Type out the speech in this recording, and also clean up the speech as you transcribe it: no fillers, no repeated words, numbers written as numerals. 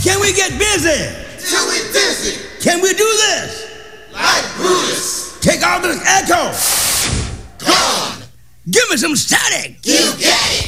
Can we get busy? Till we dizzy. Can we do this? Like Brutus. Take all this echo. Gone. Give me some static. You get it.